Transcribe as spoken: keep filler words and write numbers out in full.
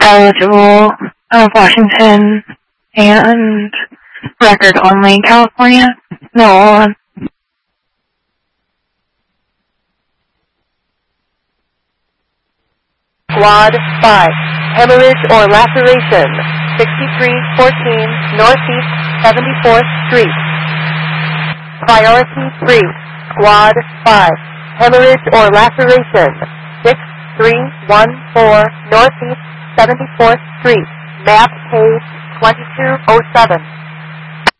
eligible of Washington and record only California. No. Squad five, hemorrhage or laceration, sixty-three fourteen Northeast seventy-fourth Street. Priority three, Squad five, hemorrhage or laceration, six three one four Northeast seventy-fourth Street, map page twenty-two oh seven.